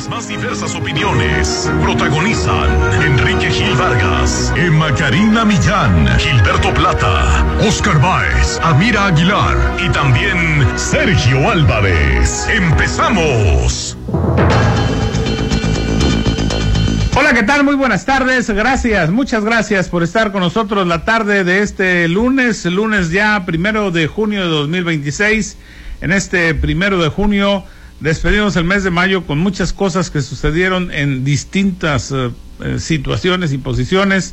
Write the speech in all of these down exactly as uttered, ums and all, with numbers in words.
las más diversas opiniones. Protagonizan Enrique Gil Vargas, Emma Karina Millán, Gilberto Plata, Oscar Báez, Amira Aguilar y también Sergio Álvarez. ¡Empezamos! Hola, ¿qué tal? Muy buenas tardes, gracias, muchas gracias por estar con nosotros la tarde de este lunes, lunes ya primero de junio de dos mil veintiséis. En este primero de junio despedimos el mes de mayo con muchas cosas que sucedieron en distintas uh, situaciones y posiciones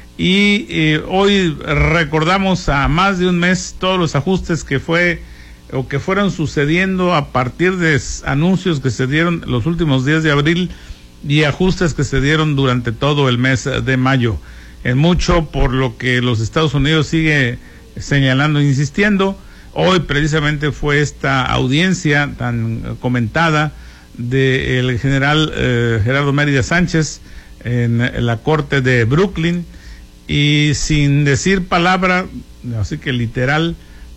y eh, hoy recordamos a más de un mes todos los ajustes que fue o que fueron sucediendo a partir de anuncios que se dieron los últimos días de abril y ajustes que se dieron durante todo el mes de mayo, en mucho por lo que los Estados Unidos sigue señalando e insistiendo. Hoy precisamente fue esta audiencia tan comentada del general eh, Gerardo Mérida Sánchez en, en la corte de Brooklyn, y sin decir palabra, así que literal,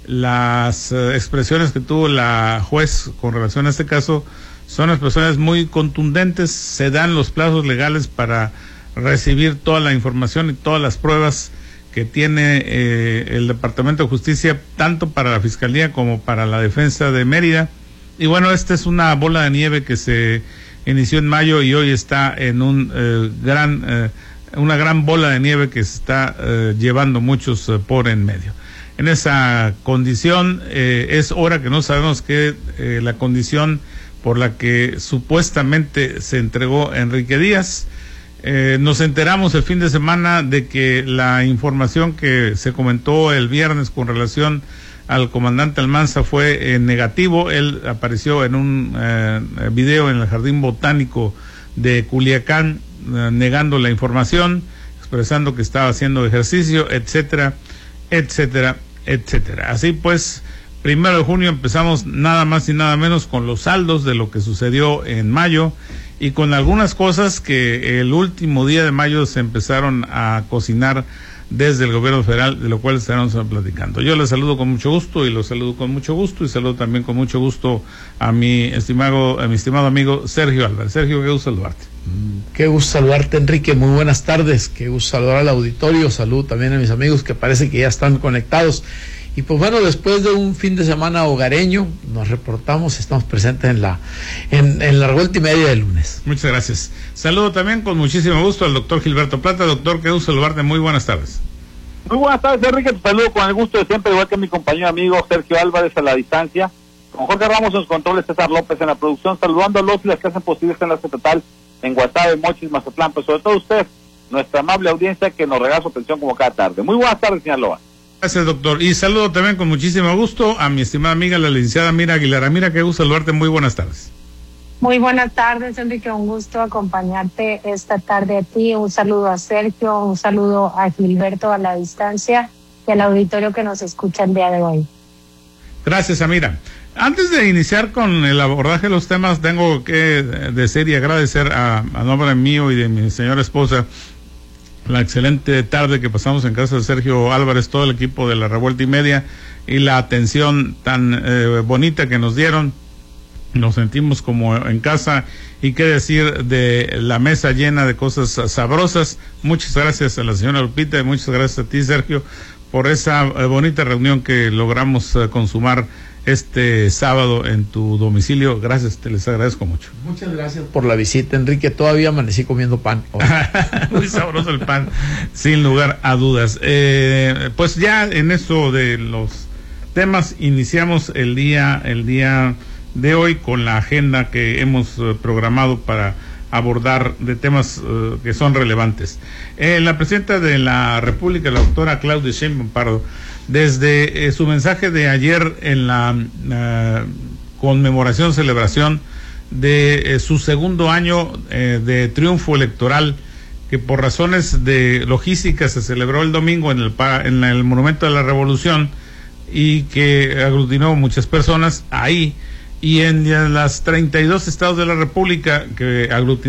las eh, expresiones que tuvo la juez con relación a este caso son expresiones muy contundentes. Se dan los plazos legales para recibir toda la información y todas las pruebas que tiene eh, el Departamento de Justicia, tanto para la Fiscalía como para la defensa de Mérida. Y bueno, esta es una bola de nieve que se inició en mayo y hoy está en un eh, gran, eh, una gran bola de nieve que se está eh, llevando muchos eh, por en medio. En esa condición eh, es hora que no sabemos que eh, la condición por la que supuestamente se entregó Enrique Díaz. Eh, nos enteramos el fin de semana de que la información que se comentó el viernes con relación al comandante Almanza fue eh, negativo. Él apareció en un eh, video en el Jardín Botánico de Culiacán eh, negando la información, expresando que estaba haciendo ejercicio, etcétera, etcétera, etcétera. Así pues, primero de junio empezamos nada más y nada menos con los saldos de lo que sucedió en mayo y con algunas cosas que el último día de mayo se empezaron a cocinar desde el gobierno federal, de lo cual estaremos platicando. Yo les saludo con mucho gusto y los saludo con mucho gusto y saludo también con mucho gusto a mi estimado, a mi estimado amigo Sergio Álvarez. Sergio, qué gusto saludarte. Qué gusto saludarte, Enrique, muy buenas tardes. Qué gusto saludar al auditorio, saludo también a mis amigos que parece que ya están conectados. Y pues bueno, después de un fin de semana hogareño, nos reportamos, estamos presentes en la en, en la revuelta y media del lunes. Muchas gracias. Saludo también con muchísimo gusto al doctor Gilberto Plata. Doctor, qué gusto saludarte, muy buenas tardes. Muy buenas tardes, Enrique, te saludo con el gusto de siempre, igual que mi compañero amigo Sergio Álvarez a la distancia, con Jorge Ramos en los controles, César López en la producción, saludando a los y las que hacen posible esta enlace total en Guasave, Mochis, Mazatlán, pero sobre todo usted, nuestra amable audiencia que nos regala su atención como cada tarde. Muy buenas tardes, Sinaloa. Gracias, doctor. Y saludo también con muchísimo gusto a mi estimada amiga, la licenciada Amira Aguilar. Amira, qué gusto saludarte. Muy buenas tardes. Muy buenas tardes, Enrique. Un gusto acompañarte esta tarde a ti. Un saludo a Sergio, un saludo a Gilberto a la distancia y al auditorio que nos escucha el día de hoy. Gracias, Amira. Antes de iniciar con el abordaje de los temas, tengo que decir y agradecer a, a nombre mío y de mi señora esposa la excelente tarde que pasamos en casa de Sergio Álvarez, todo el equipo de la revuelta y media, y la atención tan eh, bonita que nos dieron. Nos sentimos como en casa, y qué decir de la mesa llena de cosas sabrosas. Muchas gracias a la señora Lupita y muchas gracias a ti, Sergio, por esa eh, bonita reunión que logramos eh, consumar este sábado en tu domicilio. Gracias, te les agradezco mucho. Muchas gracias por la visita, Enrique. Todavía amanecí comiendo pan. Muy sabroso el pan, sin lugar a dudas. Eh, pues ya en eso de los temas iniciamos el día, el día de hoy con la agenda que hemos uh, programado para abordar de temas uh, que son relevantes. Eh, la presidenta de la República, la doctora Claudia Sheinbaum Pardo, desde eh, su mensaje de ayer en la uh, conmemoración, celebración de eh, su segundo año eh, de triunfo electoral, que por razones de logística se celebró el domingo en el, en el Monumento de la Revolución y que aglutinó muchas personas ahí, y en las treinta y dos estados de la República que aglutinó